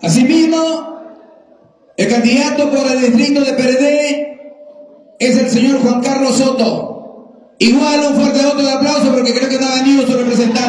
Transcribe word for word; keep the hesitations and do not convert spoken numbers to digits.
Asimismo, el candidato por el distrito de P R D es el señor Juan Carlos Soto. Igual un fuerte voto de aplauso porque creo que no ha venido su representante.